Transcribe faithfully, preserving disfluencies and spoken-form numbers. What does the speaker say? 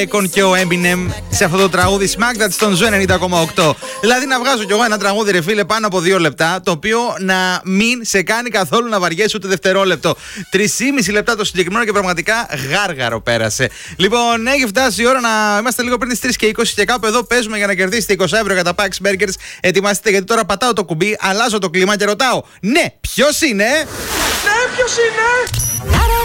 Akon και ο Eminem σε αυτό το τραγούδι Smack That στον Ζου ενενήντα κόμμα οκτώ. Δηλαδή να βγάζω κι εγώ ένα τραγούδι, ρε φίλε, πάνω από δύο λεπτά, το οποίο να μην σε κάνει καθόλου να βαριέσαι ούτε δευτερόλεπτο. Τρεισήμιση λεπτά το συγκεκριμένο και πραγματικά γάργαρο πέρασε. Λοιπόν, έχει φτάσει η ώρα να είμαστε λίγο πριν τις τρεις και είκοσι και κάπου εδώ παίζουμε για να κερδίσετε είκοσι ευρώ για τα Pax Burgers. Ετοιμαστείτε γιατί τώρα πατάω το κουμπί, αλλάζω το κλίμα και ρωτάω, ναι, ποιος είναι? Ναι, ποιος είναι?